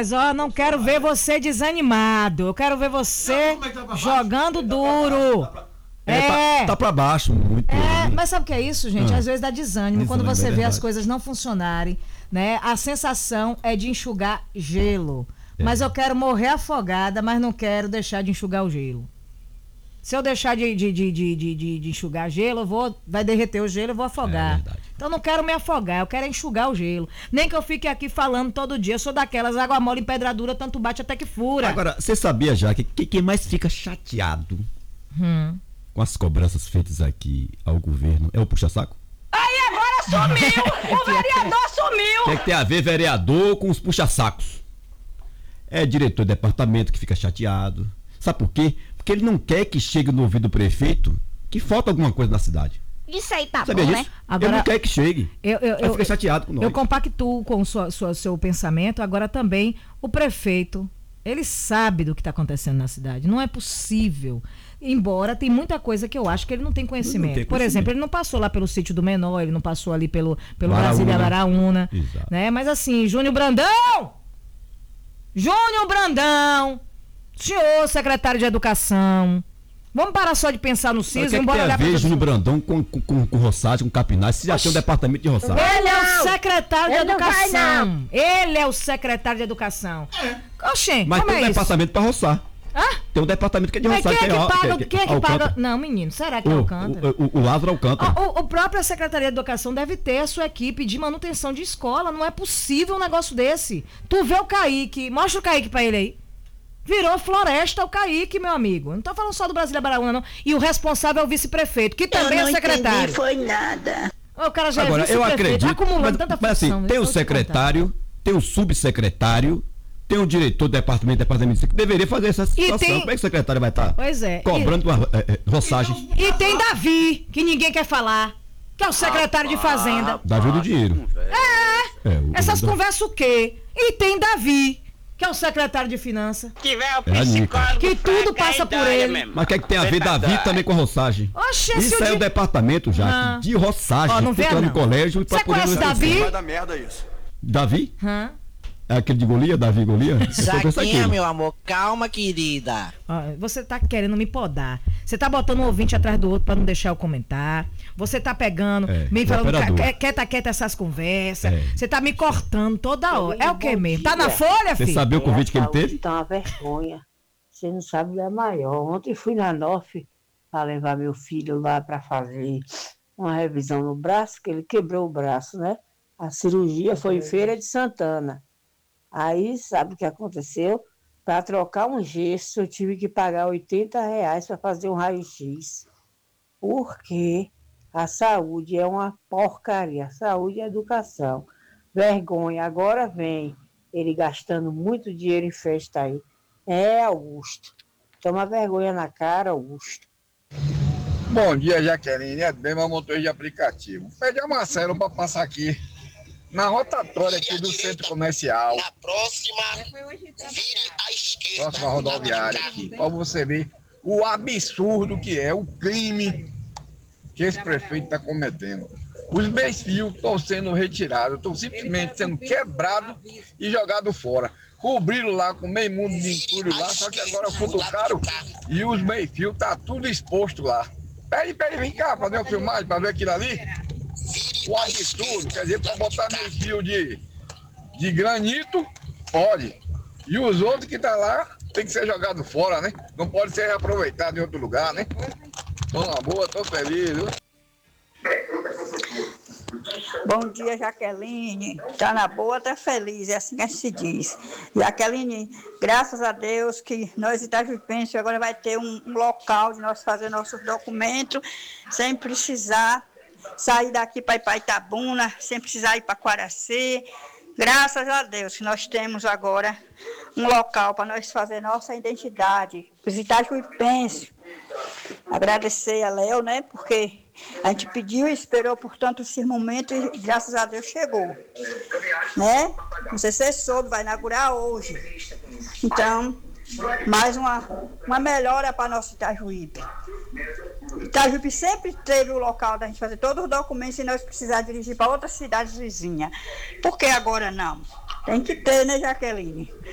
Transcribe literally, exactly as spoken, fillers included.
Mas ó, não quero ver você desanimado. Eu quero ver você jogando duro. É, É, tá, tá pra baixo muito. é, né? mas sabe o que é isso, gente? Ah. Às vezes dá desânimo. Desânimo, Quando você é vê as verdade. coisas não funcionarem, né? A sensação é de enxugar gelo. É. Mas eu quero morrer afogada, mas não quero deixar de enxugar o gelo. Se eu deixar de, de, de, de, de, de- de enxugar gelo, eu vou, vai derreter o gelo, eu vou afogar. É verdade. Então eu não quero me afogar, eu quero é enxugar o gelo. Nem que eu fique aqui falando todo dia. Eu sou daquelas, água mole em pedradura, tanto bate até que fura. Agora, você sabia já que que- quem mais fica chateado Hum. com as cobranças feitas aqui ao governo é o puxa-saco? Aí agora sumiu! O vereador O sumiu! que é que tem a ver vereador com os puxa-sacos? É diretor do departamento que fica chateado. Sabe por quê? Porque ele não quer que chegue no ouvido do prefeito que falta alguma coisa na cidade. Isso aí tá Sabia bom, disso? né? Agora- ele não quer que chegue. Eu, eu, Aí eu, fica chateado com nós. eu compactuo com o sua, sua- seu pensamento. Agora também, o prefeito, ele sabe do que está acontecendo na cidade. Não é possível. Embora tem muita coisa que eu acho que ele não tem conhecimento. Não tem Por conhecimento. exemplo, ele não passou lá pelo sítio do Menor, ele não passou ali pelo, pelo Baraúna. Brasília Baraúna. Exato. Né? Mas assim, Júnior Brandão! Júnior Brandão! Senhor secretário de Educação, vamos parar só de pensar no O SIS que, e é que vamos tem a olhar para ver as Júnior Brandão com, com, com, com roçagem, com capinagem? Você já tem um departamento de roçagem. Ele é o Não. secretário de Ele não vai, Educação. Ele é o secretário de Educação. Oxê, Mas como tem um é isso? departamento pra roçar. Hã? Tem um departamento que é de Mas roçagem. quem é que ó- paga? que- Quem é que Alcântara. paga? Não, menino, será que é O, Alcântara? o, o, o Lázaro Alcântara. O, o próprio Secretaria de Educação deve ter a sua equipe de manutenção de escola. Não é possível um negócio desse. Tu vê o Kaique, mostra o Kaique pra ele aí. Virou floresta o Kaique, meu amigo. Não tô falando só do Brasília Baraúna, não. E o responsável é o vice-prefeito, que também eu não é secretário. entendi, foi nada. O cara já Agora, é eu vice-prefeito, acredito. acumulando Mas, tanta mas função. assim, tem o eu vou te contar. secretário, tem o subsecretário, tem o diretor do departamento, departamento que deveria fazer essa situação. tem- Como é que o secretário vai estar Pois é. cobrando uma é, é, roçagem? E tem Davi, que ninguém quer falar, que é o secretário de Fazenda. Davi do dinheiro. É, É, o- essas o- conversas o quê? E tem Davi, que é o secretário de Finanças. Se tiver o É a Nica. psicólogo Que tudo fraco, é passa por ideia ele. mesmo. Mas o que é que tem a ver Davi Verdade. também com a roçagem? Oxe, Isso esse é o o di- departamento já Ah. de roçagem. Ó, não fica vê, lá no não. colégio pra Você poder conhece não esquecer. Davi? Vai dar merda isso. Davi? Hã? É aquele de Golias? Davi Golias? Eu só conheço Zaquinha, aquele. meu amor, calma, querida. Ó, você tá querendo me podar. Você tá botando um ouvinte atrás do outro pra não deixar eu comentar. Você tá pegando, É, me o falando operador. "Ca- quieta, quieta essas conversas. É. Você tá me cortando toda hora. É o que Bom mesmo? Tá dia. na folha, Você filho? sabia o convite que ele A saúde teve? tá uma vergonha. Você não sabe da maior. Ontem fui na N O F para levar meu filho lá para fazer uma revisão no braço, que ele quebrou o braço, né? A cirurgia foi em Feira de Santana. Aí, sabe o que aconteceu? Para trocar um gesso, eu tive que pagar oitenta reais para fazer um raio-x. Porque a saúde é uma porcaria. A saúde é educação. Vergonha. Agora vem ele gastando muito dinheiro em festa aí. É, Augusto. Toma vergonha na cara, Augusto. Bom dia, Jaqueline. É bem, meu motor de aplicativo. Pede a Marcelo para passar aqui na rotatória aqui do centro comercial. Na próxima, vire à esquerda. Próxima rodoviária aqui. Para você ver o absurdo que é o crime que esse prefeito está cometendo. Os meio-fios estão sendo retirados, estão simplesmente sendo quebrados e jogados fora. Cobriram lá com meio mundo de entulho lá, só que agora futucaram e os meio-fios tá tudo exposto lá. Pede, pede, vem cá fazer uma filmagem para ver aquilo ali. O absurdo, quer dizer, para botar meio-fio de, de granito, pode. E os outros que tá lá, tem que ser jogado fora, né? Não pode ser reaproveitado em outro lugar, né? Tô na boa, tô feliz, viu? Bom dia, Jaqueline. Tá na boa, tá feliz, é assim que se diz. Jaqueline, graças a Deus que nós itajuipenses agora vai ter um, um local de nós fazer nossos documentos sem precisar sair daqui para ir para Itabuna, sem precisar ir para Quaraci. Graças a Deus que nós temos agora um local para nós fazer nossa identidade. Os itajuipenses. Agradecer a Léo, né? Porque a gente pediu e esperou por tanto esse momento e graças a Deus chegou. Né? Não sei se você soube, vai inaugurar hoje. Então, mais uma, uma melhora para nosso Itajuípe. Itajuípe sempre teve o local da gente fazer todos os documentos e nós precisar dirigir para outras cidades vizinhas. Por que agora não? Tem que ter, né, Jaqueline?